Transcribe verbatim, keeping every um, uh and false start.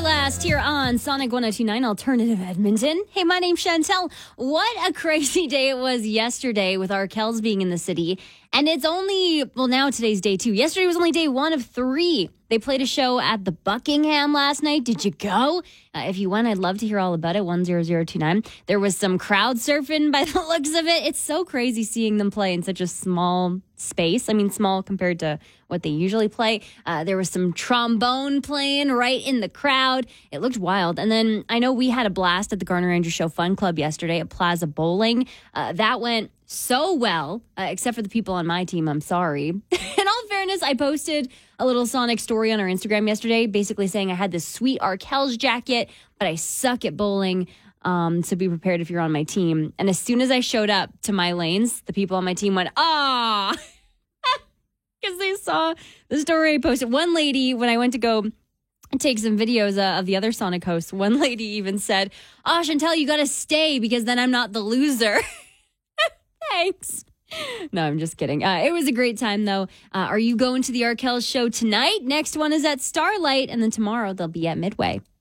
Last here on Sonic one oh two point nine Alternative Edmonton. Hey, my name's Chantel. What a crazy day it was yesterday with Arkells being in the city. And it's only, well, now today's day two. Yesterday was only day one of three. They played a show at the Buckingham last night. Did you go? Uh, if you went, I'd love to hear all about it. one zero zero two nine. There was some crowd surfing by the looks of it. It's so crazy seeing them play in such a small space. I mean, small compared to what they usually play. Uh, there was some trombone playing right in the crowd. It looked wild. And then I know we had a blast at the Garner Ranger Show Fun Club yesterday at Plaza Bowling. Uh, that went so well, uh, except for the people on my team. I'm sorry. In all fairness, I posted a little Sonic story on our Instagram yesterday, basically saying I had this sweet Arkells jacket, but I suck at bowling. Um, so be prepared if you're on my team. And as soon as I showed up to my lanes, the people on my team went, ah, because they saw the story I posted. One lady, when I went to go take some videos uh, of the other Sonic hosts, one lady even said, oh, Chantel, you got to stay because then I'm not the loser. Thanks. No, I'm just kidding. Uh, it was a great time, though. Uh, are you going to the Arkells show tonight? Next one is at Starlight, and then tomorrow they'll be at Midway.